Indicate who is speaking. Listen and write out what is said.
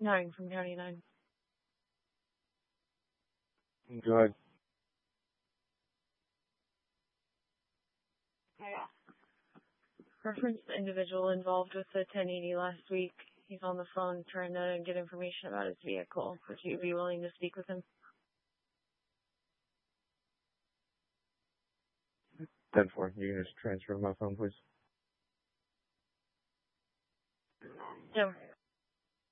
Speaker 1: Nine from County 9.
Speaker 2: Go ahead.
Speaker 1: Yeah. Reference the individual involved with the 1080 last week. He's on the phone trying to get information about his vehicle. Would you be willing to speak with him?
Speaker 2: 10-4. You can just transfer my phone, please.
Speaker 1: Yeah.